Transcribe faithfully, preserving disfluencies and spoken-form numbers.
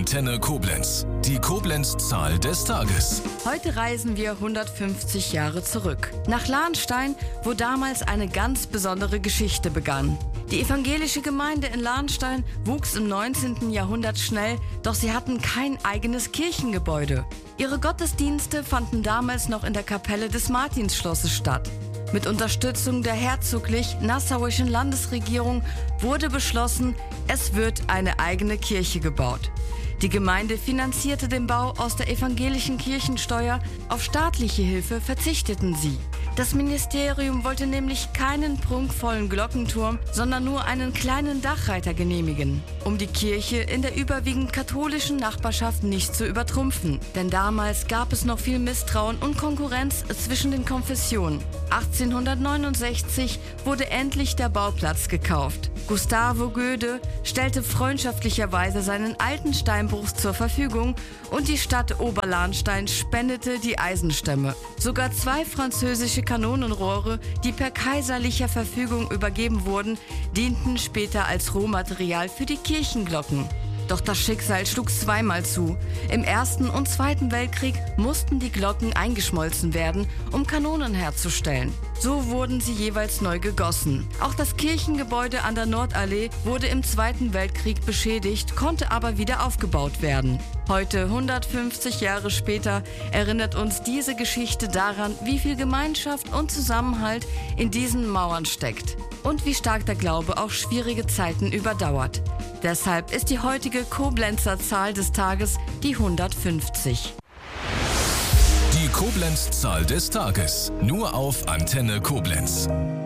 Antenne Koblenz. Die Koblenz-Zahl des Tages. Heute reisen wir hundertfünfzig Jahre zurück. Nach Lahnstein, wo damals eine ganz besondere Geschichte begann. Die evangelische Gemeinde in Lahnstein wuchs im neunzehnten Jahrhundert schnell, doch sie hatten kein eigenes Kirchengebäude. Ihre Gottesdienste fanden damals noch in der Kapelle des Martinsschlosses statt. Mit Unterstützung der herzoglich-nassauischen Landesregierung wurde beschlossen, es wird eine eigene Kirche gebaut. Die Gemeinde finanzierte den Bau aus der evangelischen Kirchensteuer, auf staatliche Hilfe verzichteten sie. Das Ministerium wollte nämlich keinen prunkvollen Glockenturm, sondern nur einen kleinen Dachreiter genehmigen, um die Kirche in der überwiegend katholischen Nachbarschaft nicht zu übertrumpfen. Denn damals gab es noch viel Misstrauen und Konkurrenz zwischen den Konfessionen. achtzehnhundertneunundsechzig wurde endlich der Bauplatz gekauft. Gustavo Göde stellte freundschaftlicherweise seinen alten Steinbruch zur Verfügung und die Stadt Oberlahnstein spendete die Eisenstämme. Sogar zwei französische Kanonenrohre, die per kaiserlicher Verfügung übergeben wurden, dienten später als Rohmaterial für die Kirchenglocken. Doch das Schicksal schlug zweimal zu. Im Ersten und Zweiten Weltkrieg mussten die Glocken eingeschmolzen werden, um Kanonen herzustellen. So wurden sie jeweils neu gegossen. Auch das Kirchengebäude an der Nordallee wurde im Zweiten Weltkrieg beschädigt, konnte aber wieder aufgebaut werden. Heute, hundertfünfzig Jahre später, erinnert uns diese Geschichte daran, wie viel Gemeinschaft und Zusammenhalt in diesen Mauern steckt und wie stark der Glaube auch schwierige Zeiten überdauert. Deshalb ist die heutige Koblenzer Zahl des Tages die hundertfünfzig. Die Koblenz-Zahl des Tages. Nur auf Antenne Koblenz.